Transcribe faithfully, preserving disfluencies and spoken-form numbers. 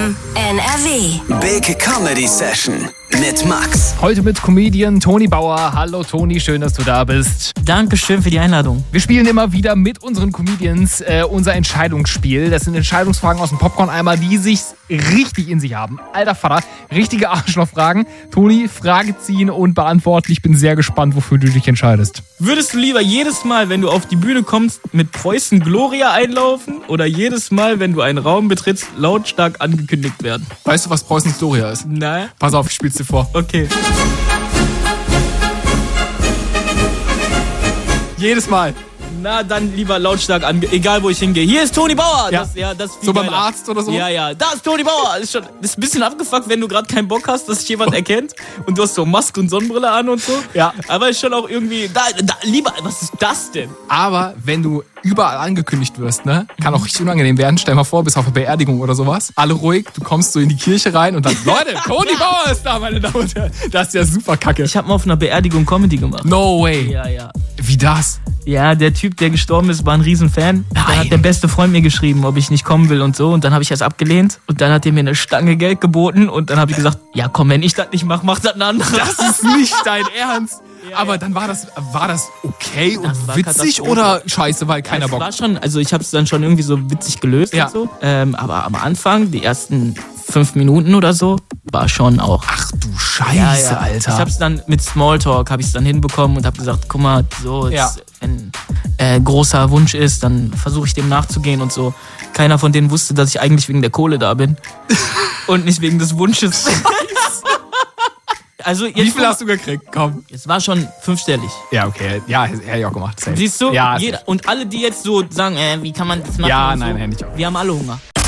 M N R W. Big Comedy Session mit Max. Heute mit Comedian Toni Bauer. Hallo Toni, schön, dass du da bist. Dankeschön für die Einladung. Wir spielen immer wieder mit unseren Comedians äh, unser Entscheidungsspiel. Das sind Entscheidungsfragen aus dem Popcorn-Eimer, die sich richtig in sich haben. Alter Vater, richtige Arschlochfragen. Toni, Frage ziehen und beantworten. Ich bin sehr gespannt, wofür du dich entscheidest. Würdest du lieber jedes Mal, wenn du auf die Bühne kommst, mit Preußen Gloria einlaufen oder jedes Mal, wenn du einen Raum betrittst, lautstark angekündigt werden? Weißt du, was Preußens Gloria ist? Nein. Pass auf, ich spiel's dir vor. Okay. Jedes Mal. Na, dann lieber lautstark ange... Egal, wo ich hingehe. Hier ist Toni Bauer! Ja. Das, ja, das ist viel So beim geiler. Arzt oder so? Ja, ja. Da ist Toni Bauer! Ist, schon, ist ein bisschen abgefuckt, wenn du gerade keinen Bock hast, dass sich jemand erkennt. Und du hast so Maske und Sonnenbrille an und so. Ja. Aber ist schon auch irgendwie... Da, da, lieber... Was ist das denn? Aber wenn du überall angekündigt wirst, ne, kann auch richtig unangenehm werden. Stell mal vor, bist auf einer Beerdigung oder sowas. Alle ruhig, du kommst so in die Kirche rein und dann, Leute, Toni Bauer ist da, meine Damen und Herren. Das ist ja super kacke. Ich habe mal auf einer Beerdigung Comedy gemacht. No way. Ja, ja. Wie das? Ja, der Typ, der gestorben ist, war ein Riesenfan. Da Nein. hat der beste Freund mir geschrieben, ob ich nicht kommen will und so. Und dann habe ich das abgelehnt. Und dann hat er mir eine Stange Geld geboten. Und dann habe ich gesagt, ja komm, wenn ich das nicht mache, macht das ein anderer. Das ist nicht dein Ernst. Ja, Aber ja. dann war das, war das okay und Das war witzig Katastrophe. oder scheiße, weil keiner Es Bock war schon, also ich habe es dann schon irgendwie so witzig gelöst Ja. und so. Ähm, aber am Anfang, die ersten fünf Minuten oder so, war schon auch... Ach du Scheiße, Alter. Ich habe es dann mit Smalltalk habe ich es dann hinbekommen und habe gesagt, guck mal, so jetzt, Ja. wenn äh, großer Wunsch ist, dann versuche ich dem nachzugehen und so. Keiner von denen wusste, dass ich eigentlich wegen der Kohle da bin und nicht wegen des Wunsches. Also jetzt, Wie viel hast du gekriegt? Komm. es war schon fünfstellig. Ja, okay. Ja, hätte ich auch gemacht. Safe. Siehst du? Ja, Jeder, und alle, die jetzt so sagen, äh, wie kann man das machen? Ja, und nein, so, hätte ich auch. wir haben alle Hunger.